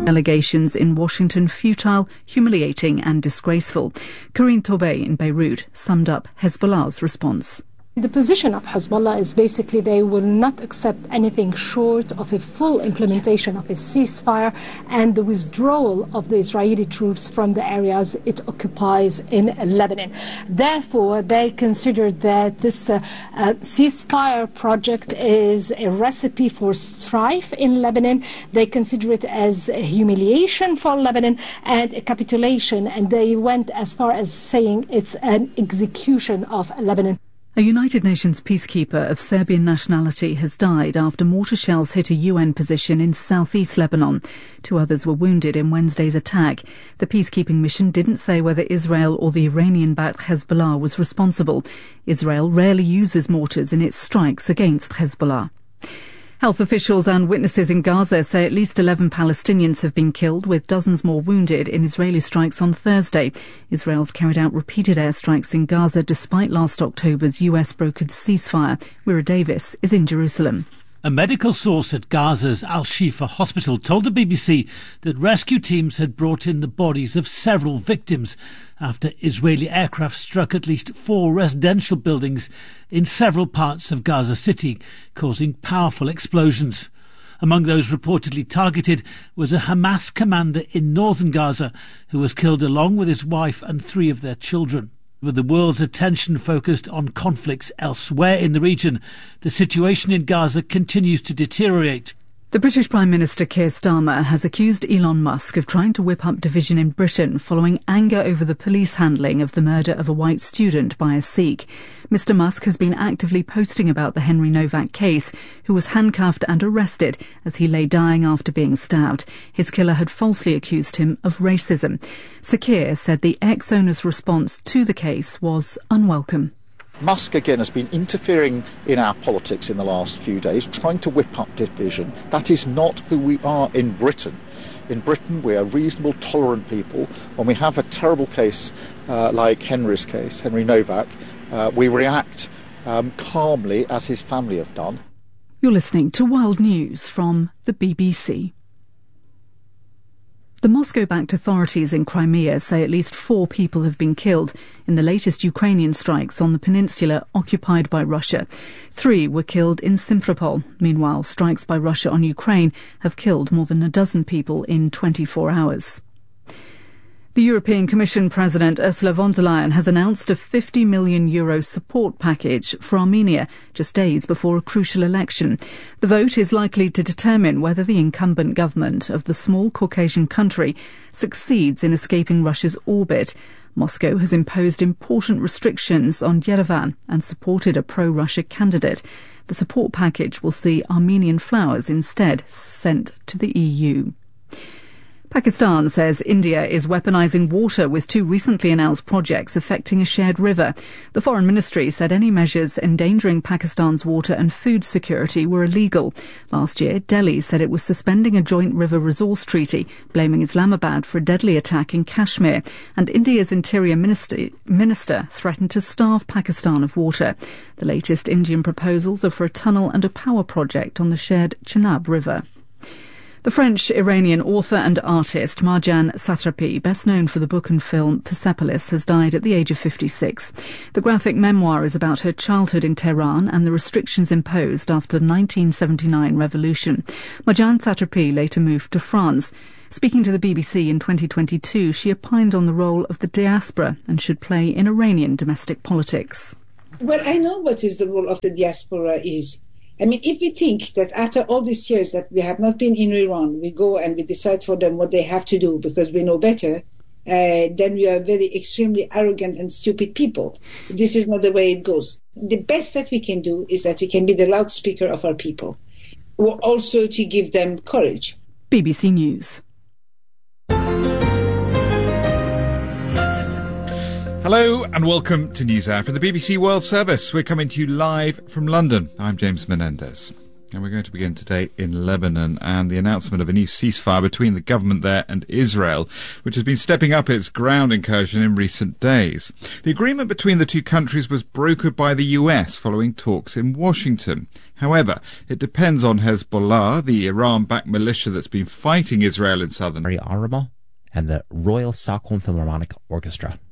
allegations in Washington futile, humiliating and disgraceful. Karine Toubé in Beirut summed up Hezbollah's response. The position of Hezbollah is basically they will not accept anything short of a full implementation of a ceasefire and the withdrawal of the Israeli troops from the areas it occupies in Lebanon. Therefore, they consider that this ceasefire project is a recipe for strife in Lebanon. They consider it as a humiliation for Lebanon and a capitulation, and they went as far as saying it's an execution of Lebanon. A United Nations peacekeeper of Serbian nationality has died after mortar shells hit a UN position in southeast Lebanon. 2 others were wounded in Wednesday's attack. The peacekeeping mission didn't say whether Israel or the Iranian-backed Hezbollah was responsible. Israel rarely uses mortars in its strikes against Hezbollah. Health officials and witnesses in Gaza say at least 11 Palestinians have been killed, with dozens more wounded in Israeli strikes on Thursday. Israel's carried out repeated airstrikes in Gaza despite last October's US-brokered ceasefire. Wira Davis is in Jerusalem. A medical source at Gaza's Al-Shifa hospital told the BBC that rescue teams had brought in the bodies of several victims after Israeli aircraft struck at least 4 residential buildings in several parts of Gaza City, causing powerful explosions. Among those reportedly targeted was a Hamas commander in northern Gaza who was killed along with his wife and 3 of their children. With the world's attention focused on conflicts elsewhere in the region, the situation in Gaza continues to deteriorate. The British Prime Minister Keir Starmer has accused Elon Musk of trying to whip up division in Britain following anger over the police handling of the murder of a white student by a Sikh. Mr Musk has been actively posting about the Henry Novak case, who was handcuffed and arrested as he lay dying after being stabbed. His killer had falsely accused him of racism. Sir Keir said the ex-owner's response to the case was unwelcome. Musk, again, has been interfering in our politics in the last few days, trying to whip up division. That is not who we are in Britain. In Britain, we are reasonable, tolerant people. When we have a terrible case like Henry's case, Henry Novak, we react calmly, as his family have done. You're listening to World News from the BBC. The Moscow-backed authorities in Crimea say at least 4 people have been killed in the latest Ukrainian strikes on the peninsula occupied by Russia. 3 were killed in Simferopol. Meanwhile, strikes by Russia on Ukraine have killed more than a dozen people in 24 hours. The European Commission President Ursula von der Leyen has announced a €50 million support package for Armenia just days before a crucial election. The vote is likely to determine whether the incumbent government of the small Caucasian country succeeds in escaping Russia's orbit. Moscow has imposed important restrictions on Yerevan and supported a pro-Russia candidate. The support package will see Armenian flowers instead sent to the EU. Pakistan says India is weaponizing water with 2 recently announced projects affecting a shared river. The Foreign Ministry said any measures endangering Pakistan's water and food security were illegal. Last year, Delhi said it was suspending a joint river resource treaty, blaming Islamabad for a deadly attack in Kashmir. And India's Interior Minister threatened to starve Pakistan of water. The latest Indian proposals are for a tunnel and a power project on the shared Chenab River. The French-Iranian author and artist Marjane Satrapi, best known for the book and film Persepolis, has died at the age of 56. The graphic memoir is about her childhood in Tehran and the restrictions imposed after the 1979 revolution. Marjane Satrapi later moved to France. Speaking to the BBC in 2022, she opined on the role of the diaspora and should play in Iranian domestic politics. Well, I know what is the role of the diaspora is. I mean, if we think that after all these years that we have not been in Iran, we go and we decide for them what they have to do because we know better, then we are very extremely arrogant and stupid people. This is not the way it goes. The best that we can do is that we can be the loudspeaker of our people, or also to give them courage. BBC News. Hello and welcome to NewsHour from the BBC World Service. We're coming to you live from London. I'm James Menendez. And we're going to begin today in Lebanon and the announcement of a new ceasefire between the government there and Israel, which has been stepping up its ground incursion in recent days. The agreement between the two countries was brokered by the US following talks in Washington. However, it depends on Hezbollah, the Iran-backed militia that's been fighting Israel in southern Arama and the Royal Stockholm Philharmonic Orchestra.